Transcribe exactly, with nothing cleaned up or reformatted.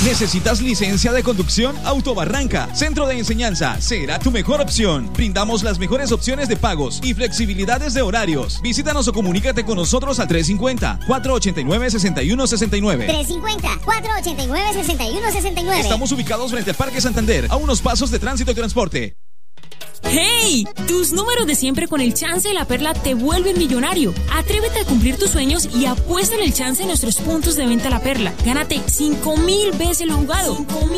¿Necesitas licencia de conducción? Autobarranca, Centro de Enseñanza, será tu mejor opción. Brindamos las mejores opciones de pagos y flexibilidades de horarios. Visítanos o comunícate con nosotros al tres cinco cero, cuatro ocho nueve, seis uno seis nueve. tres cinco cero, cuatro ocho nueve, seis uno seis nueve. Estamos ubicados frente al Parque Santander, a unos pasos de Tránsito y Transporte. ¡Hey! Tus números de siempre con el Chance de la Perla te vuelven millonario. Atrévete a cumplir tus sueños y apuesta en el Chance en nuestros puntos de venta La Perla. Gánate cinco mil veces lo jugado.